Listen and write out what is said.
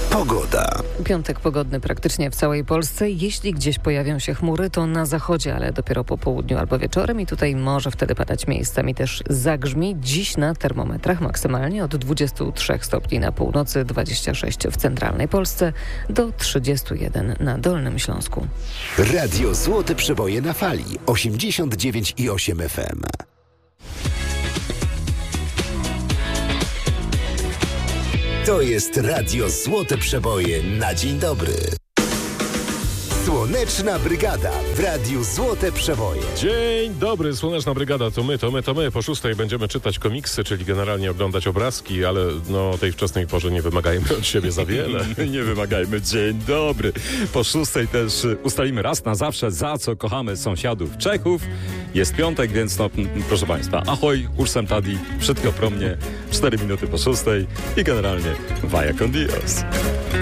Pogoda. Piątek pogodny praktycznie w całej Polsce. Jeśli gdzieś pojawią się chmury, to na zachodzie, ale dopiero po południu albo wieczorem i tutaj może wtedy padać miejscami też zagrzmi. Dziś na termometrach maksymalnie od 23 stopni na północy, 26 w centralnej Polsce do 31 na Dolnym Śląsku. Radio Złote Przeboje na fali 89,8 FM. To jest Radio Złote Przeboje na dzień dobry. Słoneczna Brygada w Radiu Złote Przeboje. Dzień dobry, Słoneczna Brygada, to my. Po 6 będziemy czytać komiksy, czyli generalnie oglądać obrazki, ale o tej wczesnej porze nie wymagajmy od siebie za wiele. Nie wymagajmy. Dzień dobry. Po 6 też ustalimy raz na zawsze, za co kochamy sąsiadów Czechów. Jest piątek, więc proszę Państwa, ahoj, ursem tadi, wszystko pro mnie, 4 minuty po 6 i generalnie vaya con Dios.